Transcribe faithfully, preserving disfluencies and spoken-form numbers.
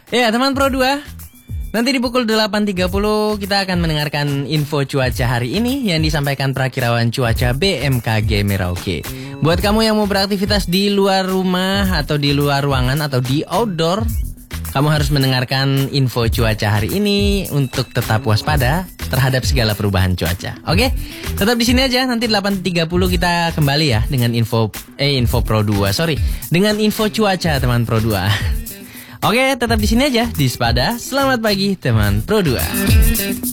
Ya teman Pro dua, nanti di pukul delapan tiga puluh kita akan mendengarkan info cuaca hari ini yang disampaikan Prakirawan Cuaca B M K G Merauke. Buat kamu yang mau beraktivitas di luar rumah atau di luar ruangan atau di outdoor, kamu harus mendengarkan info cuaca hari ini untuk tetap waspada terhadap segala perubahan cuaca. Oke, tetap di sini aja. Nanti delapan tiga puluh kita kembali ya dengan info eh info Pro dua. Sorry, dengan info cuaca teman Pro dua. Oke, tetap di sini aja di Sepada. Selamat pagi teman Pro dua.